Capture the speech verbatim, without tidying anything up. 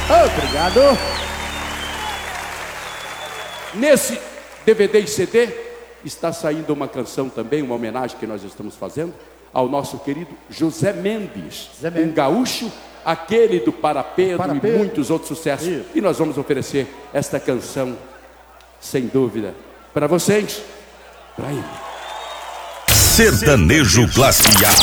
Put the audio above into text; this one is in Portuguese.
Obrigado. Nesse D V D e C D está saindo uma canção também, uma homenagem que nós estamos fazendo ao nosso querido José Mendes, José Mendes. Um gaúcho, aquele do Para Pedro, Para Pedro. E muitos outros sucessos. Isso. E nós vamos oferecer esta canção, sem dúvida, para vocês, para ele. Sertanejo Classe A.